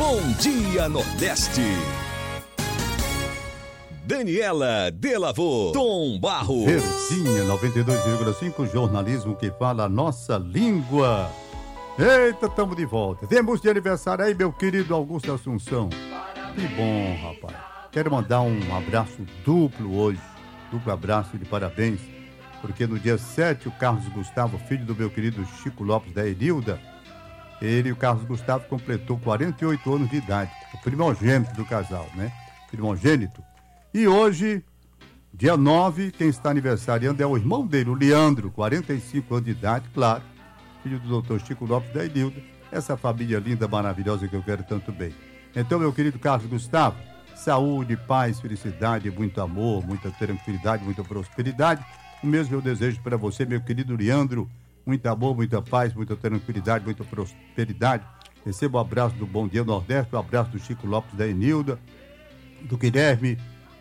Bom Dia Nordeste. Daniela Delavô, Tom Barros. Verdinha 92,5, jornalismo que fala a nossa língua. Eita, tamo de volta. Temos de aniversário aí, meu querido Augusto Assunção. Que bom, rapaz. Quero mandar um abraço duplo hoje. Duplo abraço de parabéns. Porque no dia 7, o Carlos Gustavo, filho do meu querido Chico Lopes da Enilda, ele, o Carlos Gustavo, completou 48 anos de idade. O primogênito do casal, né? Primogênito. E hoje, dia 9, quem está aniversariando é o irmão dele, o Leandro, 45 anos de idade, claro, filho do doutor Chico Lopes da Enilda, essa família linda, maravilhosa que eu quero tanto bem. Então, meu querido Carlos Gustavo, saúde, paz, felicidade, muito amor, muita tranquilidade, muita prosperidade. O mesmo eu desejo para você, meu querido Leandro, muito amor, muita paz, muita tranquilidade, muita prosperidade. Receba o abraço do Bom Dia Nordeste, o abraço do Chico Lopes da Enilda, do Guilherme,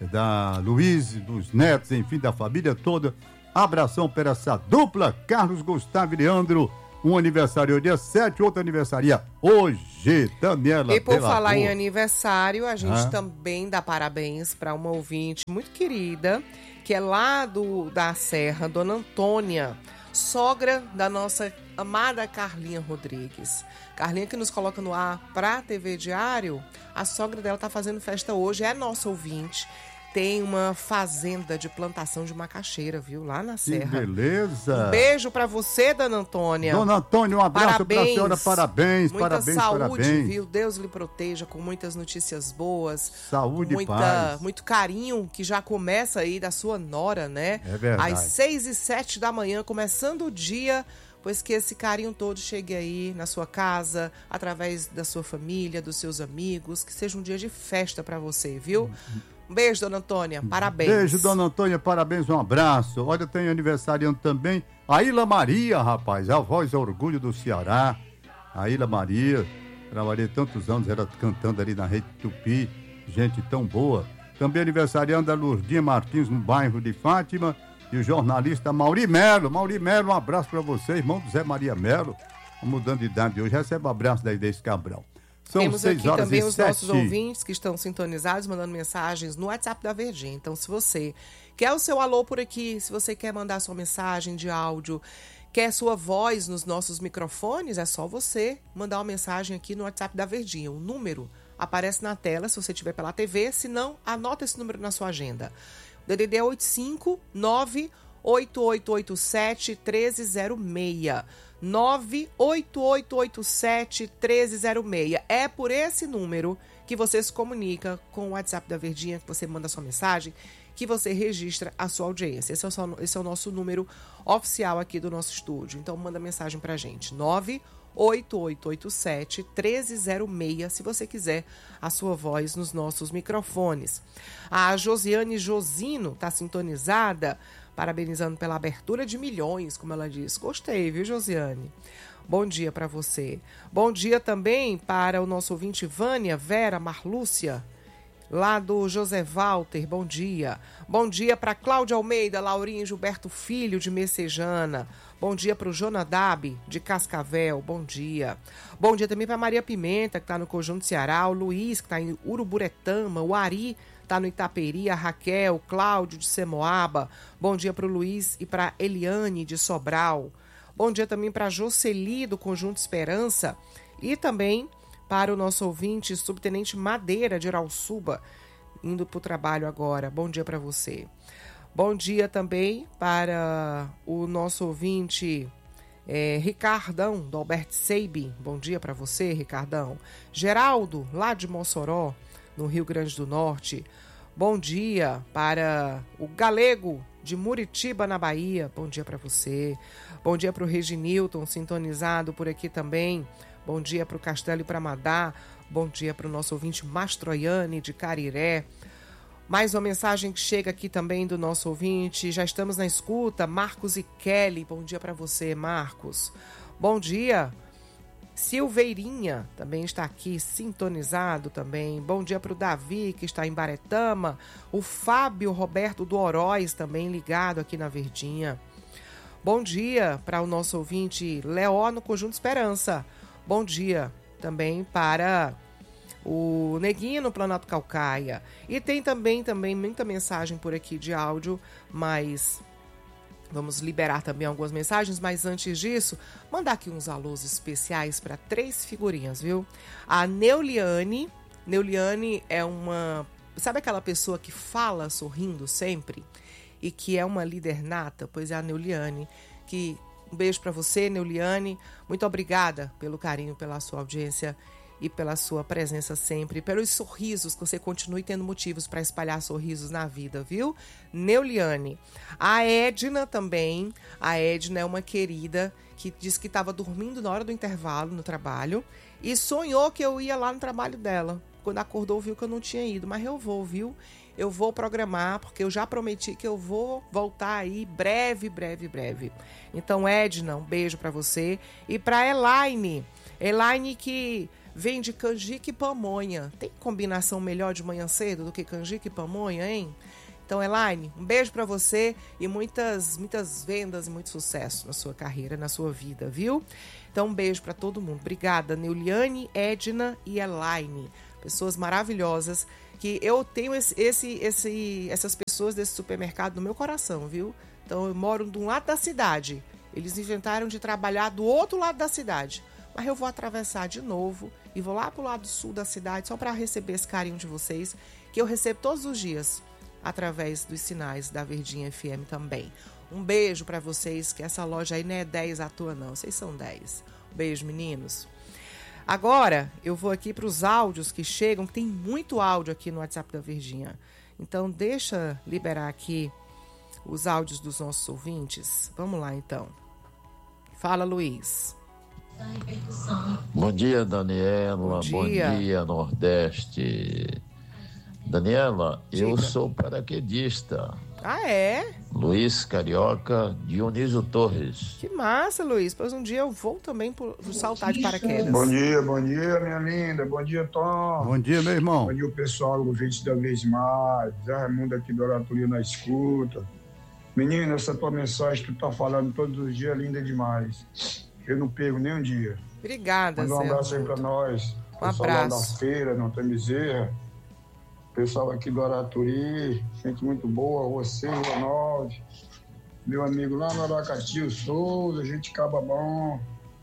da Luiz, dos netos, enfim, da família toda. Abração para essa dupla, Carlos Gustavo e Leandro. Um aniversário dia 7, outro aniversaria hoje, Daniela. E por falar em aniversário, a gente também dá parabéns para uma ouvinte muito querida, que é lá da Serra, Dona Antônia, sogra da nossa amada Carlinha Rodrigues. Carlinha que nos coloca no ar para a TV Diário. A sogra dela tá fazendo festa hoje, é nossa ouvinte. Tem uma fazenda de plantação de macaxeira, viu? Lá na Serra. Que beleza! Um beijo pra você, Dona Antônia. Dona Antônia, um abraço pra senhora. Parabéns, muita parabéns, saúde, parabéns. Viu? Deus lhe proteja com muitas notícias boas. Saúde e paz. Muito carinho que já começa aí da sua nora, né? É verdade. Às 6h07 da manhã, começando o dia, pois que esse carinho todo chegue aí na sua casa, através da sua família, dos seus amigos, que seja um dia de festa pra você, viu? Um beijo, Dona Antônia. Parabéns. Beijo, Dona Antônia. Parabéns, um abraço. Olha, tem aniversariante também a Ilha Maria, rapaz. A voz é orgulho do Ceará. A Ilha Maria. Trabalhei tantos anos, ela cantando ali na Rede Tupi. Gente tão boa. Também aniversariando a Lourdinha Martins, no bairro de Fátima. E o jornalista Mauri Melo. Mauri Melo, um abraço pra você, irmão do Zé Maria Melo. Mudando de idade hoje. Recebe um abraço da Inês Cabral. São Temos aqui também os 6h07. nossos ouvintes que estão sintonizados, mandando mensagens no WhatsApp da Verdinha. Então, se você quer o seu alô por aqui, se você quer mandar sua mensagem de áudio, quer sua voz nos nossos microfones, é só você mandar uma mensagem aqui no WhatsApp da Verdinha. O número aparece na tela, se você estiver pela TV. Se não, anota esse número na sua agenda. O DDD é 859-8887-1306. 98887-1306. É por esse número que você se comunica com o WhatsApp da Verdinha, que você manda sua mensagem, que você registra a sua audiência. Esse é o nosso número oficial aqui do nosso estúdio. Então manda mensagem pra gente. 98887-1306, se você quiser a sua voz nos nossos microfones. A Josiane Josino tá sintonizada, parabenizando pela abertura de milhões, como ela diz. Gostei, viu, Josiane? Bom dia para você. Bom dia também para o nosso ouvinte Vânia, Vera, Marlúcia, lá do José Walter. Bom dia. Bom dia para Cláudia Almeida, Laurinha e Gilberto Filho, de Messejana. Bom dia para o Jonadab, de Cascavel. Bom dia. Bom dia também para Maria Pimenta, que está no Conjunto Ceará. O Luiz, que está em Uruburetama. O Ari, tá no Itaperi, a Raquel, Cláudio de Semoaba. Bom dia para o Luiz e para Eliane de Sobral. Bom dia também para Jocely do Conjunto Esperança e também para o nosso ouvinte Subtenente Madeira de Irauçuba, indo para o trabalho agora. Bom dia para você. Bom dia também para o nosso ouvinte Ricardão do Albert Seibin. Bom dia para você, Ricardão. Geraldo, lá de Mossoró, no Rio Grande do Norte. Bom dia para o Galego de Muritiba, na Bahia. Bom dia para você. Bom dia para o Reginilton, sintonizado por aqui também. Bom dia para o Castelo e para Madá. Bom dia para o nosso ouvinte Mastroiane, de Cariré. Mais uma mensagem que chega aqui também do nosso ouvinte. Já estamos na escuta. Marcos e Kelly. Bom dia para você, Marcos. Bom dia. Silveirinha também está aqui, sintonizado também. Bom dia para o Davi, que está em Baretama. O Fábio Roberto do Oroz, também ligado aqui na Verdinha. Bom dia para o nosso ouvinte Leó, no Conjunto Esperança. Bom dia também para o Neguinho no Planalto Calcaia. E tem também muita mensagem por aqui de áudio, mas vamos liberar também algumas mensagens, mas antes disso, mandar aqui uns alôs especiais para 3 figurinhas, viu? A Neuliane é uma... Sabe aquela pessoa que fala sorrindo sempre? E que é uma líder nata? Pois é a Neuliane, que... Um beijo para você, Neuliane. Muito obrigada pelo carinho, pela sua audiência e pela sua presença sempre, pelos sorrisos, que você continue tendo motivos para espalhar sorrisos na vida, viu? Neuliane. A Edna também. A Edna é uma querida que disse que estava dormindo na hora do intervalo no trabalho e sonhou que eu ia lá no trabalho dela. Quando acordou, viu que eu não tinha ido, mas eu vou, viu? Eu vou programar, porque eu já prometi que eu vou voltar aí breve. Então, Edna, um beijo para você. E para Elaine que vende canjica e pamonha. Tem combinação melhor de manhã cedo do que canjica e pamonha, hein? Então, Elaine, um beijo para você e muitas vendas e muito sucesso na sua carreira, na sua vida, viu? Então, um beijo para todo mundo. Obrigada, Neuliane, Edna e Elaine. Pessoas maravilhosas, que eu tenho essas pessoas desse supermercado no meu coração, viu? Então, eu moro de um lado da cidade. Eles inventaram de trabalhar do outro lado da cidade. Mas eu vou atravessar de novo e vou lá pro lado sul da cidade só para receber esse carinho de vocês, que eu recebo todos os dias através dos sinais da Verdinha FM também. Um beijo para vocês, que essa loja aí não é 10 à toa não, vocês são 10. Um beijo, meninos. Agora, eu vou aqui para os áudios que chegam, que tem muito áudio aqui no WhatsApp da Verdinha. Então, deixa liberar aqui os áudios dos nossos ouvintes. Vamos lá, então. Fala, Luiz. Bom dia, Daniela. Bom dia, Nordeste. Daniela, Diga. Eu sou paraquedista. Ah, é? Luiz Carioca, Dionísio Torres. Que massa, Luiz. Pois um dia eu vou também por saltar de paraquedas. Bom dia, minha linda. Bom dia, Tom. Bom dia, meu irmão. Bom dia, o pessoal, ouvinte da vez mais. Zé Raimundo aqui do Oratoria na escuta. Menina, essa tua mensagem que tu tá falando todos os dias é linda demais. Eu não perco nem um dia. Obrigada, Zé. Manda um abraço aí pra nós. Um abraço. Pessoal lá da feira, não tem bezerra. Pessoal aqui do Aratuí, gente muito boa, você, o Ronaldo, meu amigo lá no Aracati, o Souza, gente caba bom.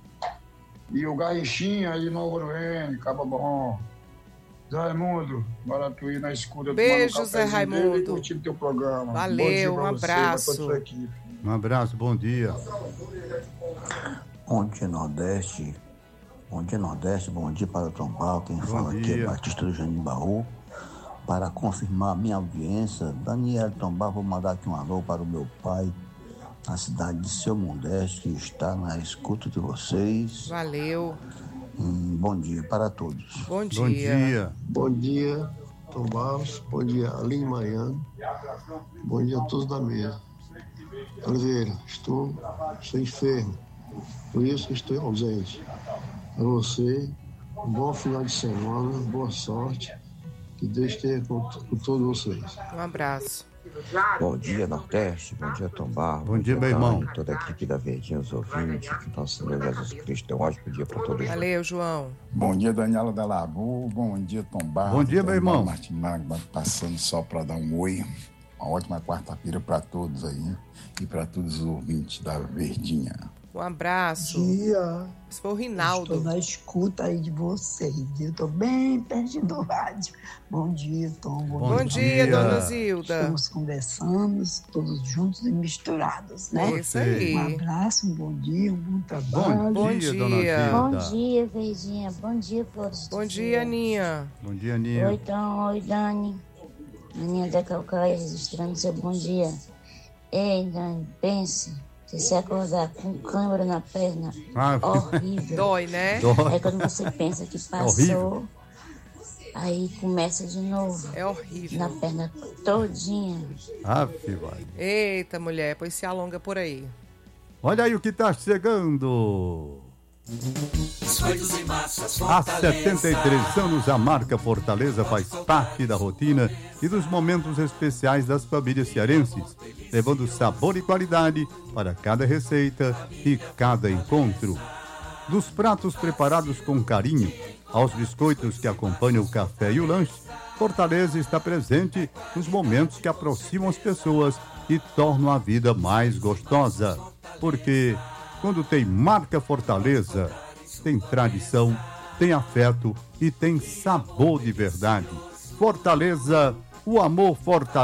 E o Garrichinha aí de Novo Aruene, caba bom. Zé Raimundo, do Aratuí na escuta. Beijo, Zé Raimundo. E curtindo teu programa. Valeu, um abraço. Um abraço, bom dia. Bom dia, Nordeste. Bom dia para o Tom Paulo. Quem fala aqui é Batista do Janimbaú. Para confirmar a minha audiência, Daniel Tombar, vou mandar aqui um alô para o meu pai, na cidade de Seu Modeste, que está na escuta de vocês. Valeu. Bom dia para todos. Bom dia. Bom dia. Bom dia, Tom Barros. Bom dia, Aline Mariano. Bom dia a todos da mesa. Oliveira, estou enfermo, por isso estou ausente. Para você, um bom final de semana, boa sorte. Que Deus esteja com todos vocês. Um abraço. Bom dia, Nordeste. Bom dia, Tom Barros. Bom dia, meu irmão. Toda a equipe da Verdinha, os ouvintes. Que nosso Senhor Jesus Cristo. Um ótimo dia para todos. Valeu, João. Bom dia, Daniela da Labu. Bom dia, Tom Barros. Bom dia, meu irmão. Martim Magba, passando só para dar um oi. Uma ótima quarta-feira para todos aí. E para todos os ouvintes da Verdinha. Um abraço. Bom dia. Esse foi o Rinaldo. Estou na escuta aí de vocês. Eu estou bem pertinho do rádio. Bom dia, Tom. Bom dia, dona Zilda. Estamos conversando, todos juntos e misturados, né? É isso aí. Um abraço, um bom dia, um bom trabalho. Bom dia, dona Zilda. Bom dia, Verdinha. Bom dia, todos. Bom dia, Aninha. Bom dia, Aninha. Oi, Tom. Oi, Dani. Aninha da Calcaia, registrando seu bom dia. Ei, Dani, pense. Se você acordar com câimbra na perna, horrível. Dói, né? Dói. Aí quando você pensa que passou, aí começa de novo. É horrível. Na perna todinha. Eita, mulher, pois se alonga por aí. Olha aí o que tá chegando. Há 73 anos, a marca Fortaleza faz parte da rotina e dos momentos especiais das famílias cearenses, levando sabor e qualidade para cada receita e cada encontro. Dos pratos preparados com carinho, aos biscoitos que acompanham o café e o lanche, Fortaleza está presente nos momentos que aproximam as pessoas e tornam a vida mais gostosa. Porque quando tem marca Fortaleza, tem tradição, tem afeto e tem sabor de verdade. Fortaleza, o amor fortalece.